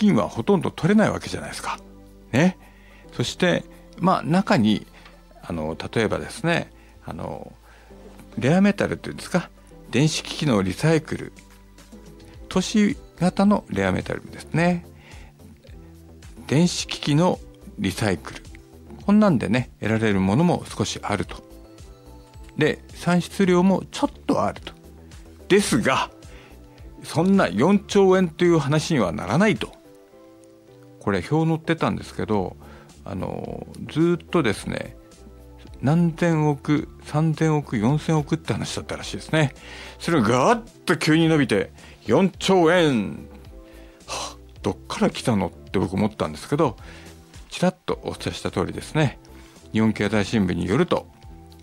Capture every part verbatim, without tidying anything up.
金はほとんど取れないわけじゃないですかね。そしてまあ中にあの例えばですね、あのレアメタルっていうんですか、電子機器のリサイクル、都市型のレアメタルですね、電子機器のリサイクル、こんなんでね得られるものも少しあると。で産出量もちょっとあると。ですがそんなよんちょうえんという話にはならないと。これ表載ってたんですけど、あのずっとですね、何千億、さんぜんおく、よんせんおくって話だったらしいですね。それがガーッと急に伸びてよんちょうえん、はあ、どっから来たのって僕思ったんですけど、ちらっとお伝えした通りですね、日本経済新聞によると、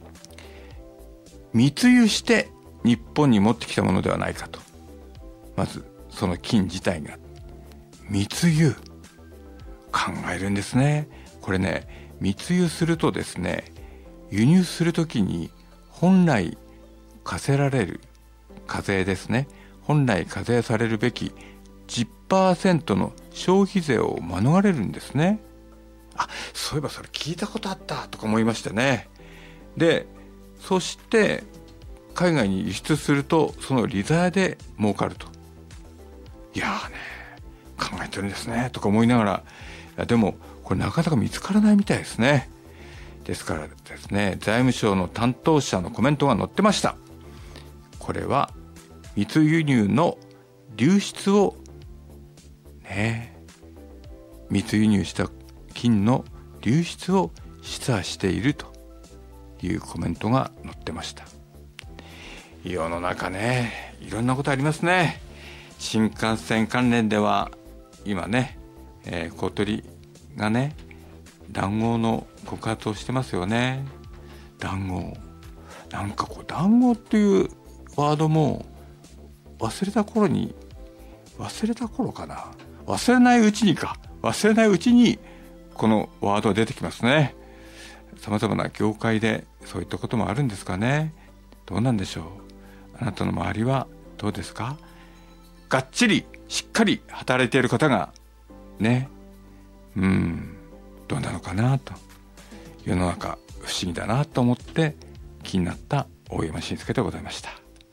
密輸して日本に持ってきたものではないかと。まずその金自体が密輸、考えるんですね。これね、密輸するとですね、輸入するときに本来課せられる課税ですね、本来課税されるべき じゅっパーセント の消費税を免れるんですね。あ、そういえばそれ聞いたことあったとか思いましてね。でそして海外に輸出するとその利ざやで儲かると。いやーね、考えてるんですねとか思いながら、いやでもこれなかなか見つからないみたいですね。ですからですね、財務省の担当者のコメントが載ってました。これは密輸入の流出をね、密輸入した金の流出を示唆しているというコメントが載ってました。世の中ね、いろんなことありますね。新幹線関連では今ね、えー、公取がね談合の告発をしてますよね。談合、なんかこう談合っていうワードも忘れた頃に忘れた頃かな忘れないうちにか忘れないうちにこのワードが出てきますね。さまざまな業界でそういったこともあるんですかね。どうなんでしょう。あなたの周りはどうですか。がっちりしっかり働いている方がね、うーんどうなのかなと、世の中不思議だなと思って気になった大山慎介でございました。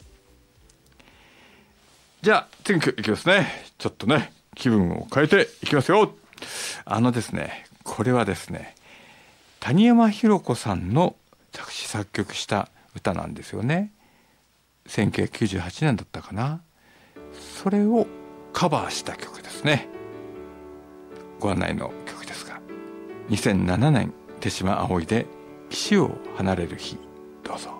じゃあ次いきますね。ちょっとね気分を変えていきますよ。あのですね、これはですね、谷山ひ子さんの作詞作曲した歌なんですよね。せんきゅうひゃくきゅうじゅうはちねんだったかな。それをカバーした曲ですね。ご案内の曲ですが、にせんななねん手島葵で岸を離れる日、どうぞ。